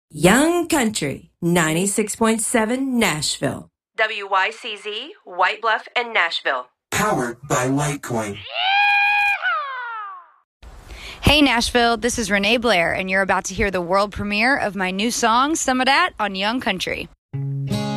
Young Country, 96.7 Nashville. WYCZ, White Bluff, and Nashville. Powered by Litecoin. Hey Nashville, this is Renee Blair, and you're about to hear the world premiere of my new song, Some of That, on Young Country.